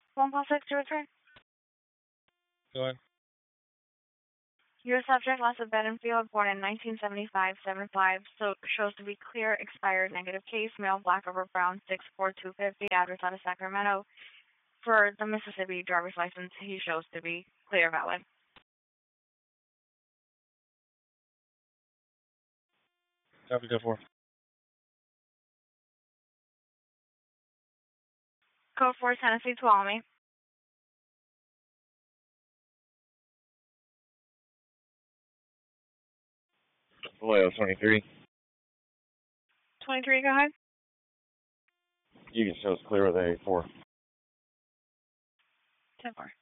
1.6 to return. Go ahead. Your subject last of Bedingfield, born in 1975, 7'5", so shows to be clear, expired, negative case, male, black over brown, 6'4", 250, address out of Sacramento. For the Mississippi driver's license, he shows to be clear, valid. Copy, go for. Code 4, Tennessee, Tuolumne. Vallejo 23. 23, go ahead. You can show us clear with A4. 10-4.